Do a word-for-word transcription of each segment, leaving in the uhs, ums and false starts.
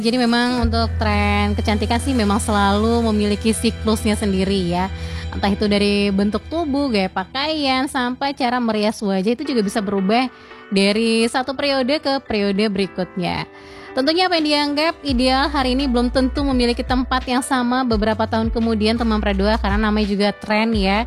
Jadi memang untuk tren kecantikan sih memang selalu memiliki siklusnya sendiri ya. Entah itu dari bentuk tubuh, gaya pakaian, sampai cara merias wajah itu juga bisa berubah dari satu periode ke periode berikutnya. Tentunya apa yang dianggap ideal hari ini belum tentu memiliki tempat yang sama beberapa tahun kemudian teman Pradua, karena namanya juga tren ya.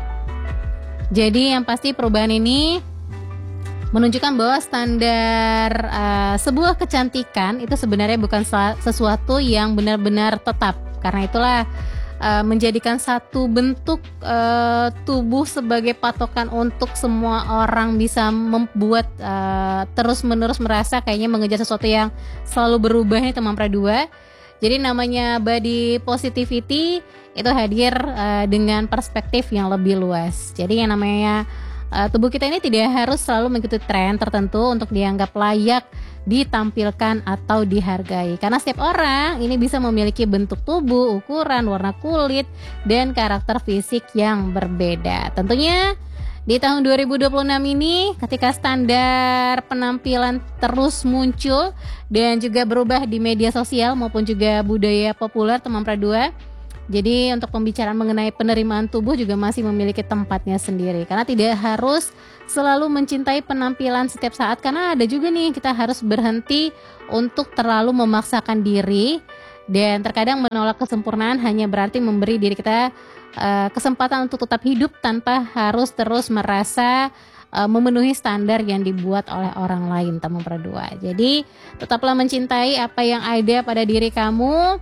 Jadi yang pasti perubahan ini menunjukkan bahwa standar uh, sebuah kecantikan itu sebenarnya bukan sesuatu yang benar-benar tetap. Karena itulah uh, menjadikan satu bentuk uh, tubuh sebagai patokan untuk semua orang bisa membuat uh, terus-menerus merasa kayaknya mengejar sesuatu yang selalu berubah nih teman Pradua. Jadi namanya body positivity itu hadir uh, dengan perspektif yang lebih luas. Jadi yang namanya Uh, tubuh kita ini tidak harus selalu mengikuti tren tertentu untuk dianggap layak ditampilkan atau dihargai. Karena setiap orang ini bisa memiliki bentuk tubuh, ukuran, warna kulit, dan karakter fisik yang berbeda. Tentunya di tahun dua ribu dua puluh enam ini ketika standar penampilan terus muncul dan juga berubah di media sosial maupun juga budaya populer teman Pradua. Jadi untuk pembicaraan mengenai penerimaan tubuh juga masih memiliki tempatnya sendiri. Karena tidak harus selalu mencintai penampilan setiap saat. Karena ada juga nih kita harus berhenti untuk terlalu memaksakan diri. Dan terkadang menolak kesempurnaan hanya berarti memberi diri kita uh, kesempatan untuk tetap hidup tanpa harus terus merasa uh, memenuhi standar yang dibuat oleh orang lain teman Pradua. Jadi tetaplah mencintai apa yang ada pada diri kamu.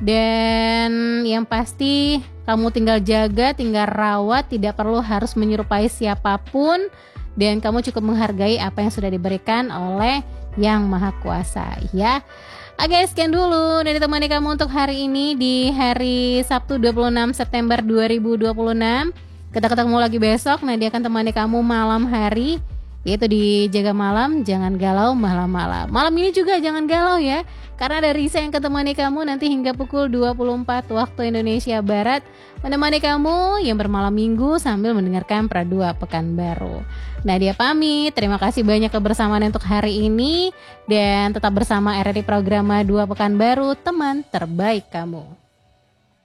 Dan yang pasti kamu tinggal jaga, tinggal rawat, tidak perlu harus menyerupai siapapun. Dan kamu cukup menghargai apa yang sudah diberikan oleh Yang Maha Kuasa ya. Oke, sekian dulu dari temani kamu untuk hari ini di hari Sabtu dua puluh enam September dua ribu dua puluh enam. Kita ketemu lagi besok. Nadia akan temani kamu malam hari, yaitu di Jaga Malam, jangan galau malam-malam. Malam ini juga jangan galau ya, karena dari saya yang ketemani kamu nanti hingga pukul dua puluh empat waktu Indonesia Barat, menemani kamu yang bermalam minggu sambil mendengarkan Pradua Pekanbaru. Nadia pamit, terima kasih banyak kebersamaan untuk hari ini, dan tetap bersama R R I Programa dua Pekanbaru, teman terbaik kamu.